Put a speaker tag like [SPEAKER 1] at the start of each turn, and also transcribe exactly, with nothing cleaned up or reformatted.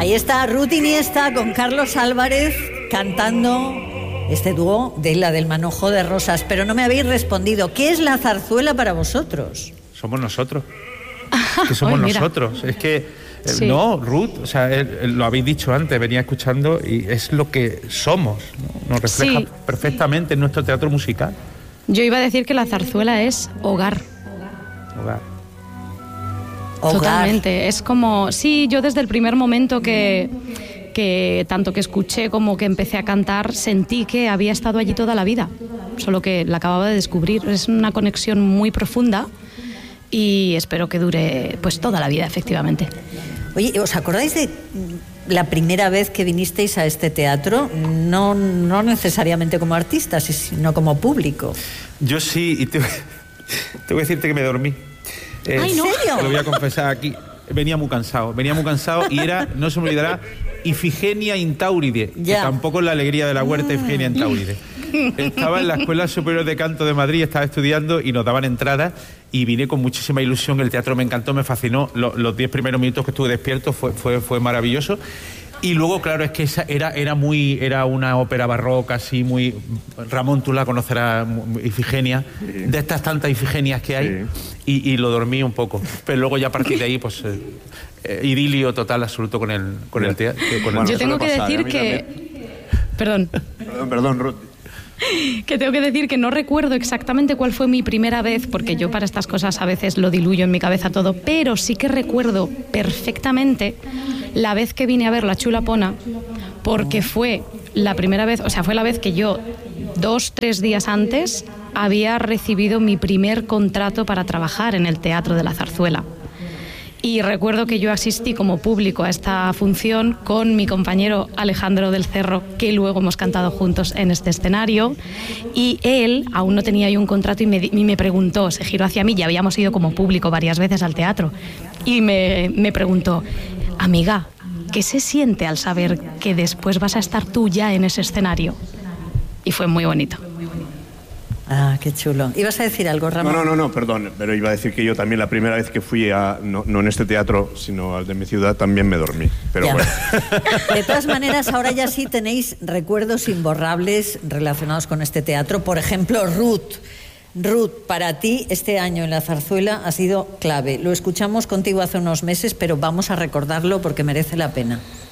[SPEAKER 1] Ahí está Ruth Iniesta con Carlos Álvarez cantando este dúo de La del manojo de rosas. Pero no me habéis respondido. ¿Qué es la zarzuela para vosotros?
[SPEAKER 2] Somos nosotros. Es que somos Oy, nosotros. Es que, sí. no, Ruth, o sea, él, él, lo habéis dicho antes, venía escuchando y es lo que somos, ¿no? Nos refleja sí. perfectamente en nuestro teatro musical.
[SPEAKER 3] Yo iba a decir que la zarzuela es hogar.
[SPEAKER 2] Hogar.
[SPEAKER 3] Totalmente. Es como, sí, yo desde el primer momento que, que tanto que escuché como que empecé a cantar, sentí que había estado allí toda la vida, solo que la acababa de descubrir. Es una conexión muy profunda y espero que dure pues toda la vida, efectivamente.
[SPEAKER 1] Oye, ¿os acordáis de la primera vez que vinisteis a este teatro? No, no necesariamente como artistas, sino como público.
[SPEAKER 2] Yo sí, y te, te voy a decirte que me dormí. Eh,
[SPEAKER 1] ¿En serio?
[SPEAKER 2] Te lo voy a confesar aquí. Venía muy cansado, venía muy cansado y era, no se me olvidará, Ifigenia Intauride, que tampoco es la alegría de la huerta Ifigenia Intauride. Estaba en la Escuela Superior de Canto de Madrid, estaba estudiando y nos daban entradas y vine con muchísima ilusión. El teatro me encantó, me fascinó. Los, los diez primeros minutos que estuve despierto fue, fue, fue maravilloso. Y luego, claro, es que esa era, era muy era una ópera barroca, así muy... Ramón, tú la conocerás, Ifigenia, sí. de estas tantas Ifigenias que hay, sí. y, y lo dormí un poco. Pero luego ya a partir de ahí, pues, eh, eh, idilio total absoluto con el, con el teatro.
[SPEAKER 3] Bueno, yo tengo que pasar, decir que... Perdón.
[SPEAKER 4] Perdón, perdón, Ruth.
[SPEAKER 3] Que tengo que decir que no recuerdo exactamente cuál fue mi primera vez, porque yo para estas cosas a veces lo diluyo en mi cabeza todo, pero sí que recuerdo perfectamente la vez que vine a ver La Chulapona, porque fue la primera vez, o sea, fue la vez que yo, dos, tres días antes, había recibido mi primer contrato para trabajar en el Teatro de la Zarzuela. Y recuerdo que yo asistí como público a esta función con mi compañero Alejandro del Cerro, que luego hemos cantado juntos en este escenario, y él aún no tenía yo un contrato y me, y me preguntó, se giró hacia mí, ya habíamos ido como público varias veces al teatro, y me, me preguntó, amiga, ¿qué se siente al saber que después vas a estar tú ya en ese escenario? Y fue muy bonito.
[SPEAKER 1] Ah, qué chulo. ¿Ibas a decir algo, Ramón?
[SPEAKER 4] No, no, no, no, perdón, pero iba a decir que yo también la primera vez que fui a, no, no en este teatro, sino al de mi ciudad, también me dormí, pero
[SPEAKER 1] ya.
[SPEAKER 4] bueno.
[SPEAKER 1] De todas maneras, ahora ya sí tenéis recuerdos imborrables relacionados con este teatro. Por ejemplo, Ruth. Ruth, para ti este año en la zarzuela ha sido clave. Lo escuchamos contigo hace unos meses, pero vamos a recordarlo porque merece la pena.